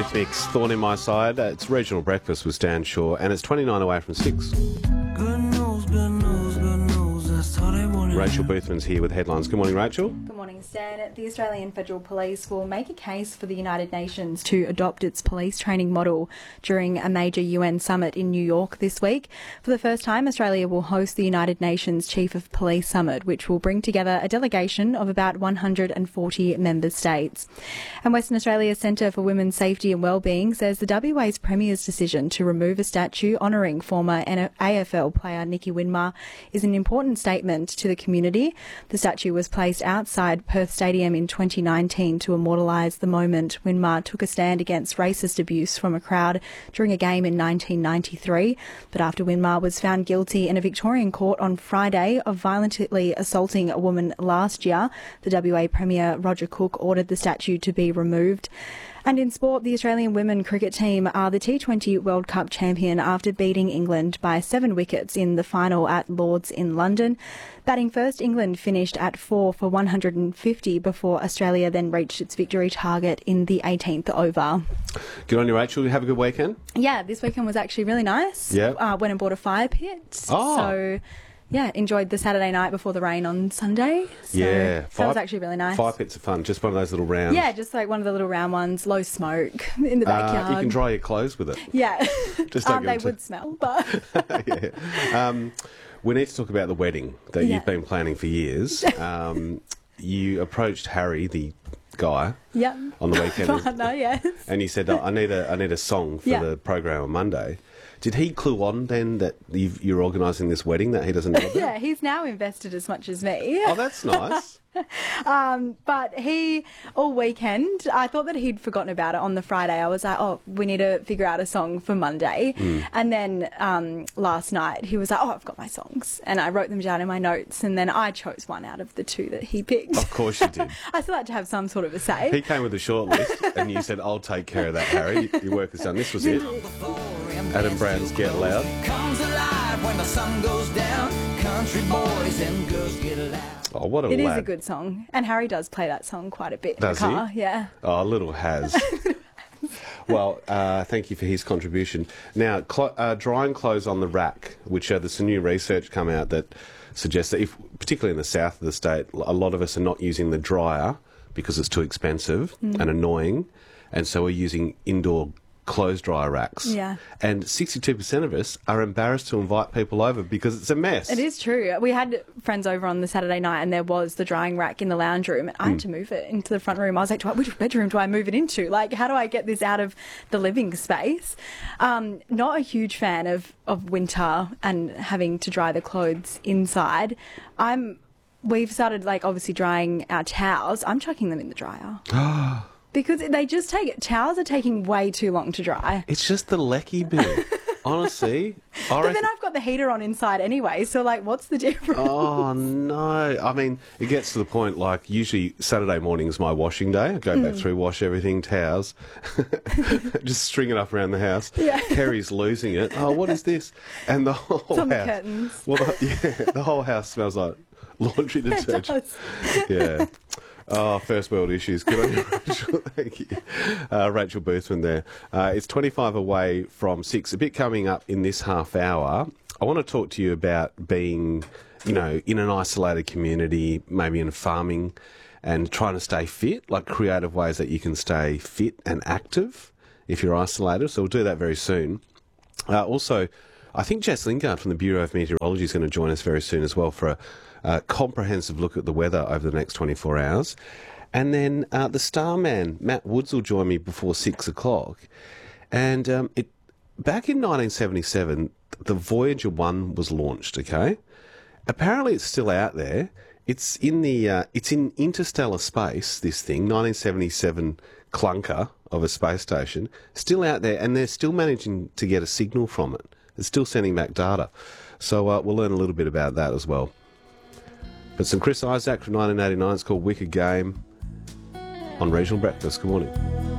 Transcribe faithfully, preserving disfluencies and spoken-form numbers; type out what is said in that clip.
Eurythmics, Thorn in My Side. Uh, It's Regional Breakfast with Stan Shaw, and it's twenty-nine away from six. Good news, good news, good news. That's all they wanted. Rachel Boothman's here with headlines. Good morning, Rachel. Good morning, Stan. The Australian Federal Police will make a case for the United Nations to adopt its police training model during a major U N summit in New York this week. For the first time, Australia will host the United Nations Chief of Police Summit, which will bring together a delegation of about one hundred forty member states. And Western Australia's Centre for Women's Safety and Wellbeing says the W A's Premier's decision to remove a statue honouring former A F L player Nicky Winmar is an important statement to the community. The statue was placed outside Perth Stadium in twenty nineteen to immortalise the moment Winmar took a stand against racist abuse from a crowd during a game in nineteen ninety-three. But after Winmar was found guilty in a Victorian court on Friday of violently assaulting a woman last year, the W A Premier Roger Cook ordered the statue to be removed. And in sport, the Australian women cricket team are the T twenty World Cup champion after beating England by seven wickets in the final at Lord's in London. Batting first, England finished at four for one hundred fifty before Australia then reached its victory target in the eighteenth over. Good on you, Rachel. You have a good weekend? Yeah, this weekend was actually really nice. Yeah. Uh, went and bought a fire pit. Oh. So, yeah, enjoyed the Saturday night before the rain on Sunday. So Yeah. that Fire- was actually really nice. Fire pits are fun. Just one of those little rounds. Yeah, just like one of the little round ones, low smoke in the backyard. Uh, you can dry your clothes with it. Yeah. Just don't um, give they it to- would smell, but yeah. Um, we need to talk about the wedding that Yeah. you've been planning for years. Um, you approached Harry, the guy, yeah. on the weekend, Partner, yes. and you said, oh, "I need a, I need a song for Yeah. the program on Monday." Did he clue on then that you've, you're organising this wedding that he doesn't know about? Yeah, he's now invested as much as me. Oh, that's nice. Um, but he, all weekend, I thought that he'd forgotten about it on the Friday. I was like, oh, we need to figure out a song for Monday. Mm. And then um, last night he was like, oh, I've got my songs. And I wrote them down in my notes. And then I chose one out of the two that he picked. Of course you did. I still had to have some sort of a say. He came with a short list, and you said, "I'll take care of that, Harry. Your work is done." This was it. Adam Brown's "Get Loud." Comes alive when the sun goes down. Country boys and girls get loud. Oh, what a It is lad. a good song. And Harry does play that song quite a bit Does in he? the car. Yeah. Oh, little has. Well, uh, thank you for his contribution. Now, cl- uh, drying clothes on the rack, which uh, there's some new research come out that suggests that, if, particularly in the south of the state, a lot of us are not using the dryer because it's too expensive Mm. and annoying, and so we're using indoor clothes dryer racks. Yeah. And sixty-two percent of us are embarrassed to invite people over because it's a mess. It is true. We had friends over on the Saturday night and there was the drying rack in the lounge room and I had to move it into the front room. I was like, do I, which bedroom do I move it into? Like, how do I get this out of the living space? Um, not a huge fan of, of winter and having to dry the clothes inside. I'm, we've started, like, obviously drying our towels. I'm chucking them in the dryer. Because they just take, towels are taking way too long to dry. It's just the lecky bit. Honestly, I But reckon- then I've got the heater on inside anyway, so like, what's the difference? Oh, no. I mean, it gets to the point, like, usually Saturday morning is my washing day. I go back through, wash everything, towels, just string it up around the house. Yeah. Kerry's losing it. Oh, what is this? And the whole It's on the house. curtains. Well, the, yeah, the whole house smells like laundry It detergent. does. Yeah. Oh, first world issues. Good on you, Rachel. Thank you. Uh, Rachel Boothman there. Uh, it's twenty-five away from six. A bit coming up in this half hour. I want to talk to you about being, you know, in an isolated community, maybe in farming, and trying to stay fit, like creative ways that you can stay fit and active if you're isolated. So we'll do that very soon. Uh, also, I think Jess Lingard from the Bureau of Meteorology is going to join us very soon as well for a uh, comprehensive look at the weather over the next twenty-four hours. And then uh, the Starman, Matt Woods, will join me before six o'clock. And um, it back in nineteen seventy-seven, the Voyager one was launched, okay? Apparently it's still out there. It's in the uh, it's in interstellar space, this thing, nineteen seventy-seven clunker of a space station, still out there, and they're still managing to get a signal from it. It's still sending back data. So uh, we'll learn a little bit about that as well. But some Chris Isaac from nineteen eighty-nine, it's called Wicked Game on Regional Breakfast. Good morning.